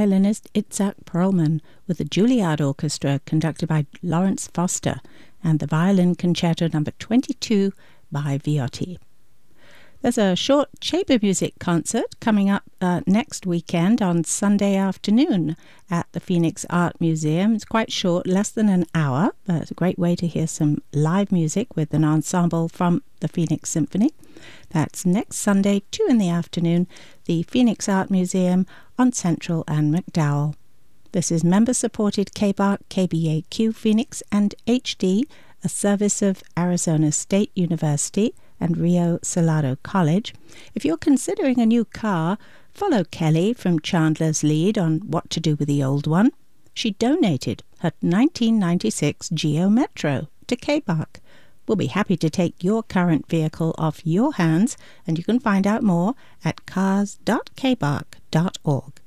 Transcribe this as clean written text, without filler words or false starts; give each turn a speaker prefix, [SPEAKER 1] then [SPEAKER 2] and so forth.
[SPEAKER 1] violinist Itzhak Perlman with the Juilliard Orchestra conducted by Lawrence Foster and the Violin Concerto No. 22 by Viotti. There's a short chamber music concert coming up next weekend on Sunday afternoon at the Phoenix Art Museum. It's quite short, less than an hour, but it's a great way to hear some live music with an ensemble from the Phoenix Symphony. That's next Sunday, 2 in the afternoon, the Phoenix Art Museum on Central and McDowell. This is member-supported KBARC, KBAQ Phoenix and HD, a service of Arizona State University and Rio Salado College. If you're considering a new car, follow Kelly from Chandler's Lead on what to do with the old one. She donated her 1996 Geo Metro to KBARC. We'll be happy to take your current vehicle off your hands, and you can find out more at cars.kbarc.org.